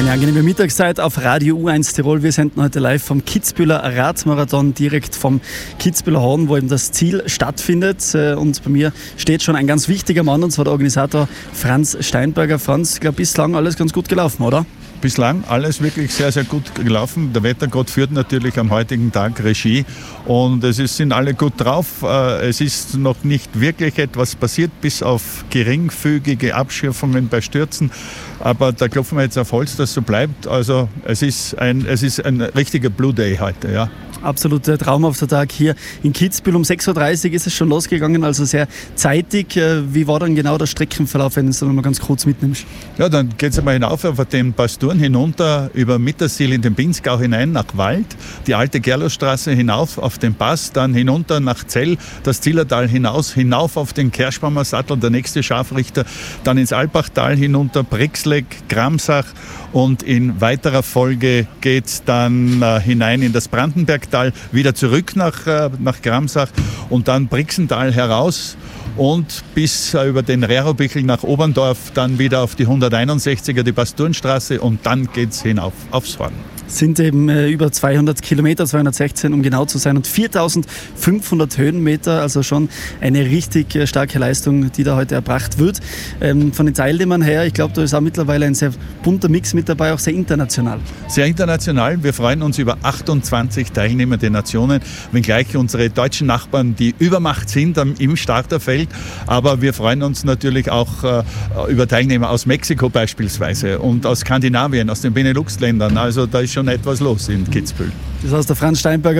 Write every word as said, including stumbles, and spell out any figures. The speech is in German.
Eine angenehme Mittagszeit auf Radio U eins Tirol. Wir senden heute live vom Kitzbüheler Radmarathon direkt vom Kitzbüheler Horn, wo eben das Ziel stattfindet. Und bei mir steht schon ein ganz wichtiger Mann, und zwar der Organisator Franz Steinberger. Franz, ich glaube, bislang alles ganz gut gelaufen, oder? Bislang alles wirklich sehr, sehr gut gelaufen. Der Wettergott führt natürlich am heutigen Tag Regie und es ist, sind alle gut drauf. Es ist noch nicht wirklich etwas passiert, bis auf geringfügige Abschürfungen bei Stürzen. Aber da klopfen wir jetzt auf Holz, dass so bleibt. Also es ist ein, es ist ein richtiger Blue Day heute, ja. Absolut traumhafter Tag hier in Kitzbühel. Um sechs Uhr dreißig ist es schon losgegangen, also sehr zeitig. Wie war dann genau der Streckenverlauf, wenn du es dann mal ganz kurz mitnimmst? Ja, dann geht es einmal hinauf auf den Pasturen hinunter über Mittersill in den Pinzgau hinein nach Wald, die alte Gerlosstraße hinauf auf den Pass, dann hinunter nach Zell, das Zillertal hinaus, hinauf auf den Kerschbaumer Sattel, der nächste Scharfrichter, dann ins Alpachtal hinunter, Brixleck, Gramsach und in weiterer Folge geht es dann äh, hinein in das Brandenbergtal, wieder zurück nach, äh, nach Gramsach und dann Brixental heraus und bis äh, über den Rerobichl nach Oberndorf, dann wieder auf die hunderteinundsechziger, die Pasturenstraße und dann geht es hinauf aufs Horn. Sind eben äh, über zweihundert Kilometer, zweihundertsechzehn um genau zu sein, und viertausendfünfhundert Höhenmeter, also schon eine richtig äh, starke Leistung, die da heute erbracht wird. Ähm, von den Teilnehmern her, ich glaube, da ist auch mittlerweile ein sehr bunter Mix mit dabei, auch sehr international. Sehr international. Wir freuen uns über achtundzwanzig teilnehmende Nationen, wenngleich unsere deutschen Nachbarn die Übermacht sind am, im Starterfeld. Aber wir freuen uns natürlich auch äh, über Teilnehmer aus Mexiko beispielsweise und aus Skandinavien, aus den Benelux-Ländern. Also da ist schon etwas los in Kitzbühel. Das heißt, der Franz Steinberger